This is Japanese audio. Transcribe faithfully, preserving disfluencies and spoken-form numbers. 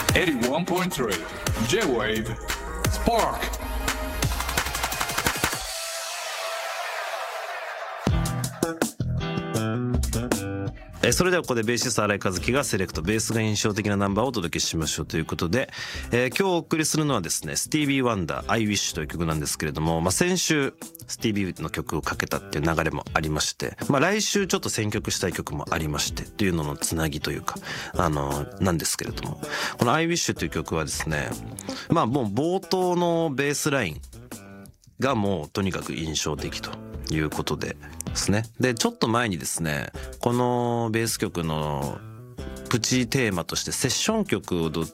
エイティワンポイントスリー J-Wave Spark。 えそれではここでベーシスト新井和樹がセレクトベースが印象的なナンバーをお届けしましょうということで、えー、今日お送りするのはですねスティービー・ワンダー I Wish という曲なんですけれども、まあ、先週スティービーの曲をかけたっていう流れもありまして、まあ、来週ちょっと選曲したい曲もありましてというののつなぎというかあのなんですけれども、この I Wish という曲はですね、まあもう冒頭のベースラインがもうとにかく印象的ということでですね。でちょっと前にですねこのベース曲のプチテーマとしてセッション曲を